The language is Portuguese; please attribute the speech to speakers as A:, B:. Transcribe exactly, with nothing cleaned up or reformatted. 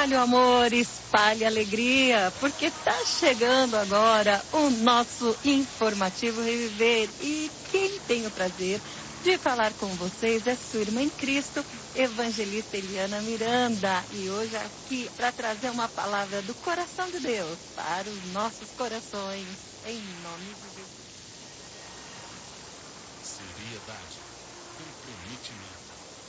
A: Espalhe o amor, espalhe a alegria, porque está chegando agora o nosso informativo Reviver. E quem tem o prazer de falar com vocês é sua irmã em Cristo, evangelista Eliana Miranda. E hoje aqui para trazer uma palavra do coração de Deus para os nossos corações, em nome de Jesus.
B: Seriedade, comprometimento,